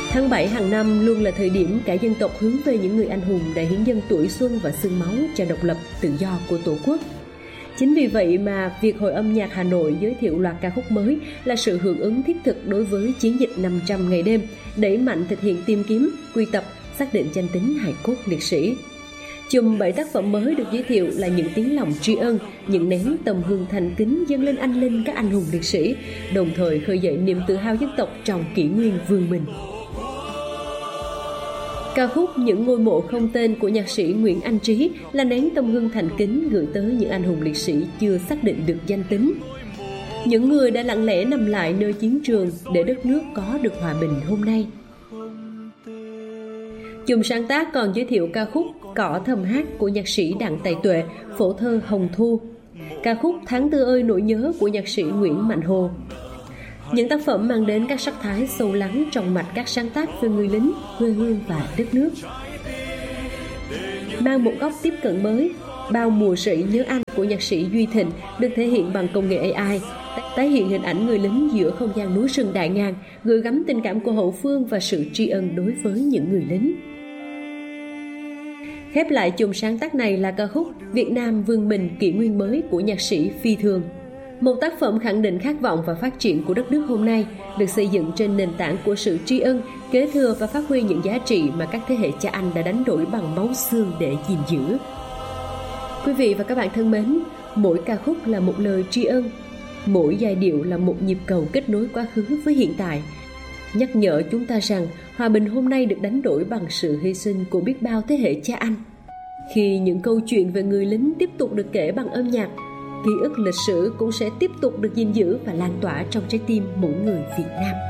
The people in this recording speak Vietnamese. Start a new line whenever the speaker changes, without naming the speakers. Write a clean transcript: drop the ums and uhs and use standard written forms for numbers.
Tháng 7 hàng năm luôn là thời điểm cả dân tộc hướng về những người anh hùng đã hiến dâng tuổi xuân và xương máu cho độc lập tự do của Tổ quốc. Chính vì vậy mà việc Hội âm nhạc Hà Nội giới thiệu loạt ca khúc mới là sự hưởng ứng thiết thực đối với chiến dịch 500 ngày đêm, đẩy mạnh thực hiện tìm kiếm, quy tập, xác định danh tính hài cốt liệt sĩ. Chùm 7 tác phẩm mới được giới thiệu là những tiếng lòng tri ân, những nén tầm hương thành kính dâng lên anh linh các anh hùng liệt sĩ, đồng thời khơi dậy niềm tự hào dân tộc trong kỷ nguyên vương mình. Ca khúc Những ngôi mộ không tên của nhạc sĩ Nguyễn Anh Trí là nén tâm hương thành kính gửi tới những anh hùng liệt sĩ chưa xác định được danh tính. Những người đã lặng lẽ nằm lại nơi chiến trường để đất nước có được hòa bình hôm nay. Chùm sáng tác còn giới thiệu ca khúc Cỏ thầm hát của nhạc sĩ Đặng Tài Tuệ, phổ thơ Hồng Thu, ca khúc Tháng Tư ơi nỗi nhớ của nhạc sĩ Nguyễn Mạnh Hồ. Những tác phẩm mang đến các sắc thái sâu lắng trong mạch các sáng tác về người lính, quê hương và đất nước. Mang một góc tiếp cận mới, Bao mùa sĩ nhớ anh của nhạc sĩ Duy Thịnh được thể hiện bằng công nghệ AI, tái hiện hình ảnh người lính giữa không gian núi rừng đại ngàn, gửi gắm tình cảm của hậu phương và sự tri ân đối với những người lính. Khép lại chùm sáng tác này là ca khúc Việt Nam vươn mình kỷ nguyên mới của nhạc sĩ Phi Thường. Một tác phẩm khẳng định khát vọng và phát triển của đất nước hôm nay, được xây dựng trên nền tảng của sự tri ân, kế thừa và phát huy những giá trị mà các thế hệ cha anh đã đánh đổi bằng máu xương để gìn giữ. Quý vị và các bạn thân mến, mỗi ca khúc là một lời tri ân, mỗi giai điệu là một nhịp cầu kết nối quá khứ với hiện tại, nhắc nhở chúng ta rằng hòa bình hôm nay được đánh đổi bằng sự hy sinh của biết bao thế hệ cha anh. Khi những câu chuyện về người lính tiếp tục được kể bằng âm nhạc, ký ức lịch sử cũng sẽ tiếp tục được gìn giữ và lan tỏa trong trái tim mỗi người Việt Nam.